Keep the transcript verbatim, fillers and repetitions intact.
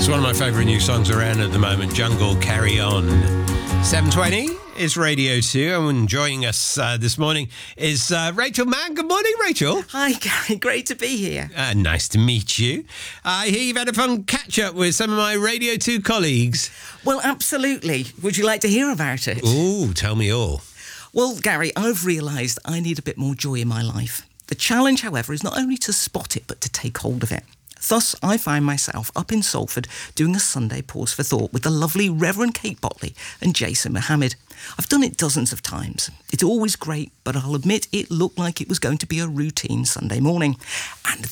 It's one of my favourite new songs around at the moment, Jungle Carry On. seven twenty is Radio two, and joining us uh, this morning is uh, Rachel Mann. Good morning, Rachel. Hi, Gary. Great to be here. Uh, nice to meet you. I hear you've had a fun catch-up with some of my Radio two colleagues. Well, absolutely. Would you like to hear about it? Ooh, tell me all. Well, Gary, I've realised I need a bit more joy in my life. The challenge, however, is not only to spot it, but to take hold of it. Thus, I find myself up in Salford doing a Sunday Pause for Thought with the lovely Reverend Kate Botley and Jason Mohammed. I've done it dozens of times. It's always great, but I'll admit it looked like it was going to be a routine Sunday morning. And